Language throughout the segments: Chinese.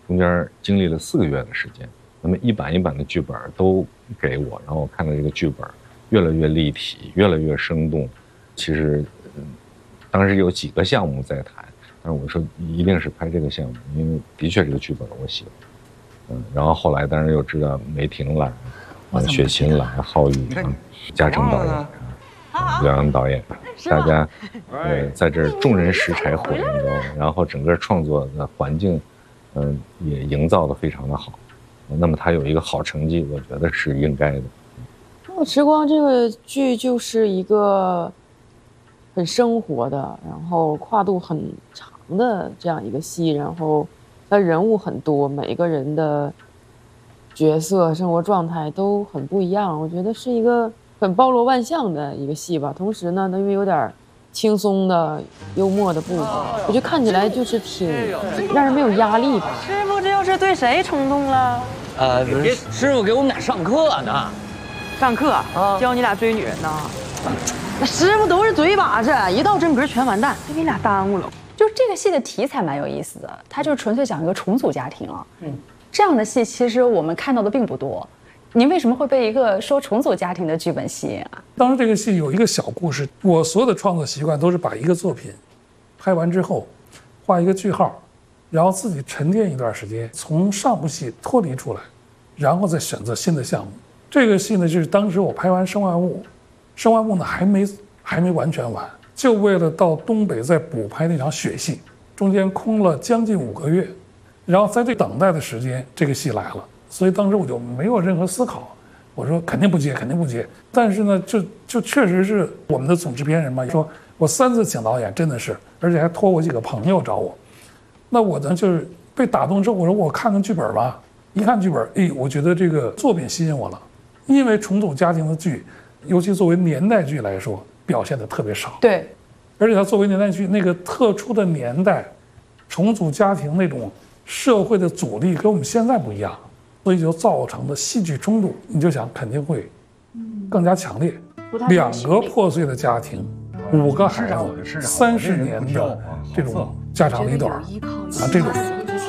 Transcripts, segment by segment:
中间经历了4个月的时间。那么一版一版的剧本都给我，然后我看到这个剧本越来越立体，越来越生动。其实，当时有几个项目在谈，但是我说一定是拍这个项目，因为的确这个剧本我喜欢。然后后来当然又知道梅婷来，雪琴来，浩宇嘉诚导演。梁阳导演，大家在这众人拾柴火焰中，然后整个创作的环境，也营造得非常的好。那么他有一个好成绩，我觉得是应该的。 《时光》这个剧就是一个很生活的，然后跨度很长的这样一个戏，然后它人物很多，每个人的角色、生活状态都很不一样。我觉得是一个很包罗万象的一个戏吧。同时呢，它因为有点轻松的、幽默的部分，我觉得看起来就是挺让人没有压力吧。 师傅，这又是对谁冲动了？ 师傅给我们俩上课呢。 上课啊，教你俩追女人呢？那师傅都是嘴把子，一到真格全完蛋，就给你俩耽误了。 就这个戏的题材蛮有意思的，它就纯粹讲一个重组家庭啊。这样的戏其实我们看到的并不多。您为什么会被一个说重组家庭的剧本吸引啊？ 当时这个戏有一个小故事，我所有的创作习惯都是把一个作品拍完之后，画一个句号，然后自己沉淀一段时间，从上部戏脱离出来，然后再选择新的项目。这个戏呢，就是当时我拍完《生万物》，《生万物》呢还没完全完，就为了到东北再补拍那场雪戏，中间空了将近5个月，然后在这等待的时间，这个戏来了，所以当时我就没有任何思考，我说肯定不接，肯定不接。但是呢，就确实是我们的总制片人嘛，说我3次请导演，真的是，而且还托我几个朋友找我。那我呢就是被打动之后，我说我看看剧本吧。一看剧本，我觉得这个作品吸引我了，因为重组家庭的剧，尤其作为年代剧来说，表现的特别少。 对， 而且它作为年代剧，那个特殊的年代，重组家庭那种社会的阻力跟我们现在不一样，所以就造成的戏剧冲突，你就想肯定会更加强烈。2个破碎的家庭，5个孩子，30年的这种家长里短啊，这种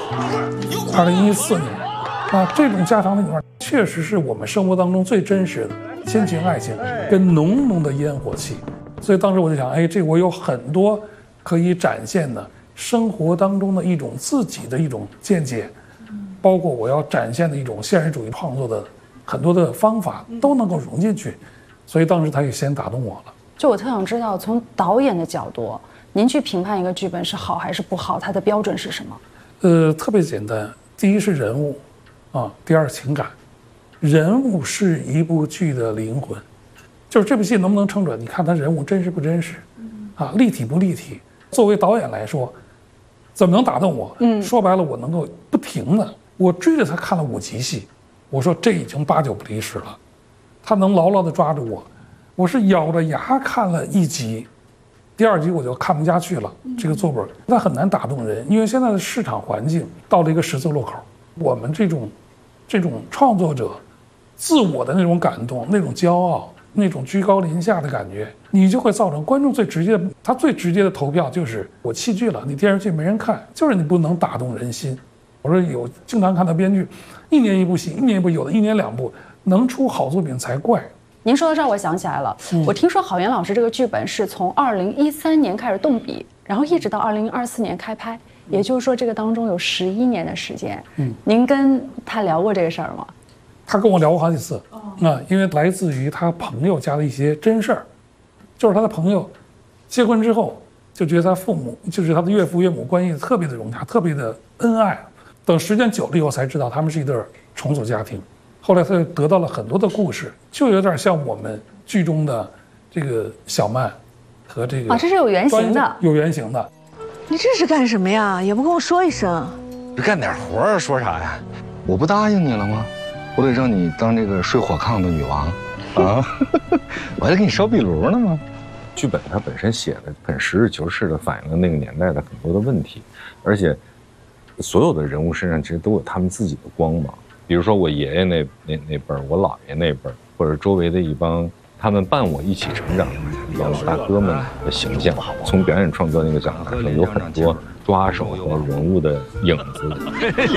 2014年啊，这种家长里短确实是我们生活当中最真实的亲情爱情跟浓浓的烟火气。所以当时我就想，这我有很多可以展现的生活当中的一种自己的一种见解，包括我要展现的一种现实主义创作的很多的方法都能够融进去。所以当时他也先打动我了。 就我特想知道，从导演的角度，您去评判一个剧本是好还是不好，它的标准是什么？ 特别简单，第一是人物，第二情感。人物是一部剧的灵魂，就是这部戏能不能撑准，你看他人物真实不真实，立体不立体。作为导演来说，怎么能打动我？说白了，我能够不停的，我追着他看了5集戏，我说这已经8、9不离十了。他能牢牢地抓住我，我是咬着牙看了1集，第2集我就看不下去了。这个作本那很难打动人，因为现在的市场环境到了一个十字路口，我们这种创作者自我的那种感动、那种骄傲、那种居高临下的感觉，你就会造成观众最直接的投票就是我弃剧了，你电视剧没人看，就是你不能打动人心。我说经常看到编剧1年1部戏，1年1部，有的1年2部。能出好作品才怪。 您说到这儿，我想起来了，我听说郝元老师这个剧本是从2013年开始动笔，然后一直到2024年开拍，也就是说这个当中有11年的时间。您跟他聊过这个事儿吗？ 他跟我聊过好几次。因为来自于他朋友家的一些真事儿，就是他的朋友结婚之后就觉得他父母就是他的岳父岳母关系特别的融洽，特别的恩爱。等时间久了以后才知道他们是一对重组家庭。后来他就得到了很多的故事，就有点像我们剧中的这个小曼和这个这是有原型的， 有原型的。 你这是干什么呀？也不跟我说一声。 干点活啊，说啥呀？我不答应你了吗？我得让你当这个睡火炕的女王啊！我还得给你烧壁炉呢吗？ 剧本它本身写的很实事求是的反映了那个年代的很多的问题，而且所有的人物身上其实都有他们自己的光芒。比如说我爷爷那辈儿，我姥爷那辈儿，或者周围的一帮他们伴我一起成长的一帮老大哥们的形象，从表演创作那个角度来说，有很多抓手和人物的影子。